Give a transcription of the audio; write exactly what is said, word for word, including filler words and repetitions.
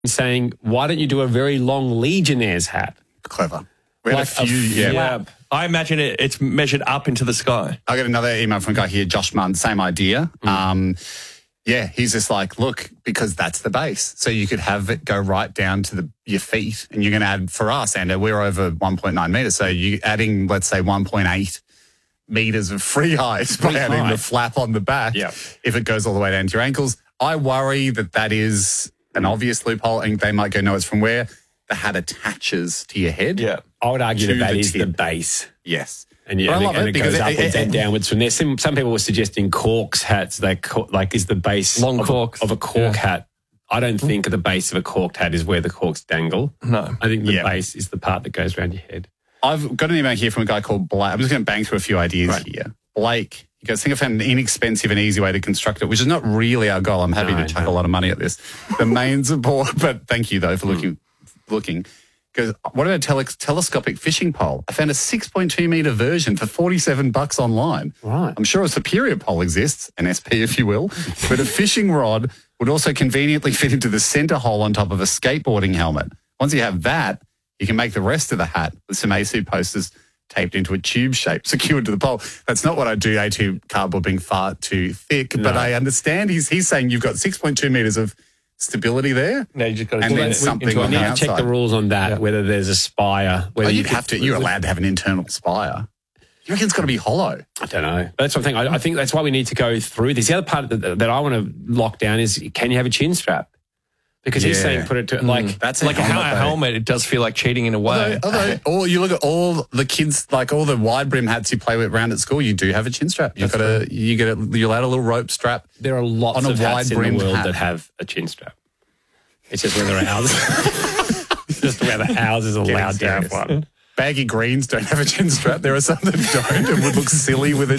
saying, why don't you do a very long Legionnaire's hat? Clever. We had Like a few, a yeah. Yeah, I imagine it, it's measured up into the sky. I got another email from a guy here, Josh Munn, same idea. Mm. Um, yeah, he's just like, look, because that's the base. So you could have it go right down to the, your feet, and you're going to add, for us, and we're over one point nine metres, so you're adding, let's say, one point eight metres of free height by adding height. the flap on the back. Yeah. If it goes all the way down to your ankles. I worry that that is an obvious loophole, and they might go, no, it's from where the hat attaches to your head. Yeah. I would argue To that that the is the tip. base. Yes. And, yeah, But I and, love it, and it it because goes it- upwards it- and it- downwards from there. Some, some people were suggesting corks hats, like, like is the base Long of, corks. A, of a cork Yeah. hat. I don't think the base of a corked hat is where the corks dangle. No. I think the Yeah. base is the part that goes around your head. I've got an email here from a guy called Blake. I'm just going to bang through a few ideas Right. here. Blake, he goes, I think I found an inexpensive and easy way to construct it, which is not really our goal. I'm happy No, to chuck no. a lot of money at this. The main support, but thank you, though, for looking. looking. Goes, what about a tele- telescopic fishing pole? I found a six point two metre version for forty-seven bucks online. Right. I'm sure a superior pole exists, an S P if you will, but a fishing rod would also conveniently fit into the centre hole on top of a skateboarding helmet. Once you have that, you can make the rest of the hat with some A two posters taped into a tube shape, secured to the pole. That's not what I do, A two cardboard being far too thick, No. but I understand he's he's saying you've got six point two metres of stability there. No, you just got to And do then it something into a on We the need to outside. check the rules on that, Yeah. whether there's a spire. Oh, Whether you'd you have to, you're allowed to have an internal spire. You reckon it's got to be hollow? I don't know. That's one thing. I, I think that's why we need to go through this. The other part that, that I want to lock down is, can you have a chin strap? Because he's Yeah. saying put it to, like, That's like a helmet, helmet, though. helmet, it does feel like cheating in a way. Although, although all, you look at all the kids, like all the wide brim hats you play with around at school, you do have a chin strap. You've got a, you get a, you'll add a little rope strap. there are lots On a of hats in the wide-brimmed world hat. that have a chin strap. It's just whether ours, it's just whether ours is allowed to have serious. one. Baggy greens don't have a chin strap. There are some that don't and would look silly with a